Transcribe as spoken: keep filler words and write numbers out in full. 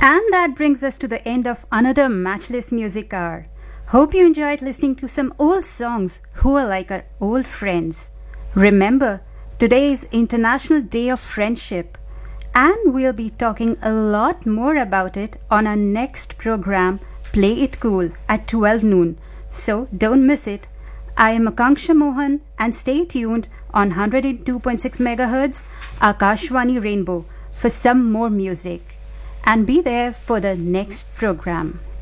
And that brings us to the end of another Matchless Music Hour. Hope you enjoyed listening to some old songs who are like our old friends. Remember, today is International Day of Friendship, and we'll be talking a lot more about it on our next program, Play It Cool, at twelve noon. So don't miss it. I am Akanksha Mohan, and stay tuned on one hundred two point six megahertz Akashwani Rainbow for some more music. And be there for the next program.